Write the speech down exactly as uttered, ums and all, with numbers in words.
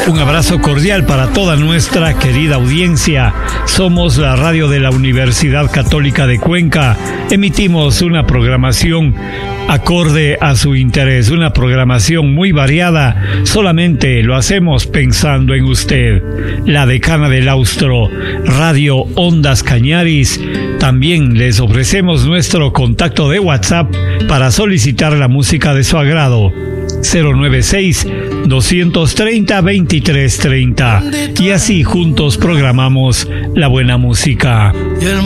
Un abrazo cordial para toda nuestra querida audiencia. Somos la radio de la Universidad Católica de Cuenca. Emitimos una programación acorde a su interés, una programación muy variada. Solamente lo hacemos pensando en usted. La Decana del Austro, Radio Ondas Cañaris. También les ofrecemos nuestro contacto de WhatsApp para solicitar la música de su agrado. cero nueve seis, dos tres cero, dos tres tres cero. Y así juntos programamos la buena música.